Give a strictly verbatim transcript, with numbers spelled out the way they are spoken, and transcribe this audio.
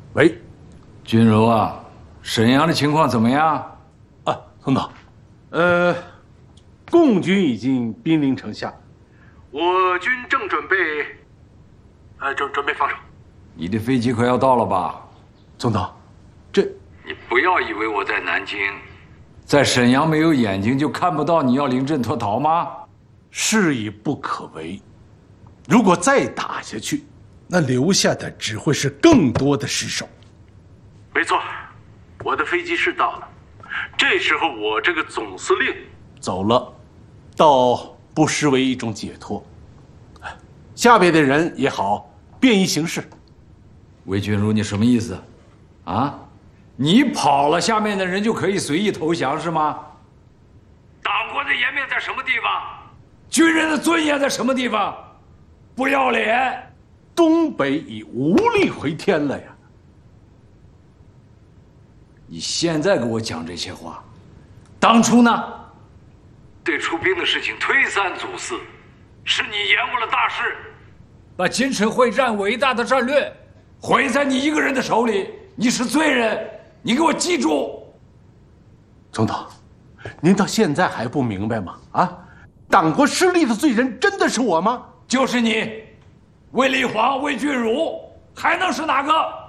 喂， 君柔啊，沈阳的情况怎么样？ 啊，总统，呃，共军已经兵临城下，我军正准备，呃，准准备防守。 你的飞机快要到了吧？ 总统，这你不要以为我在南京，在沈阳没有眼睛就看不到你要临阵脱逃吗？ 事已不可为，如果再打下去，那留下的只会是更多的尸首。没错，我的飞机是到了，这时候我这个总司令走了，倒不失为一种解脱。下边的人也好便于行事。 魏君如，你什么意思？啊，你跑了，下面的人就可以随意投降是吗？党国的颜面在什么地方？军人的尊严在什么地方？不要脸！ 东北已无力回天了呀！ 你现在给我讲这些话，当初呢？对出兵的事情推三阻四，是你延误了大事，把金城会战伟大的战略毁在你一个人的手里，你是罪人，你给我记住！ 总统，您到现在还不明白吗？啊，党国失利的罪人真的是我吗？ 就是你，卫立煌、魏俊儒，还能是哪个？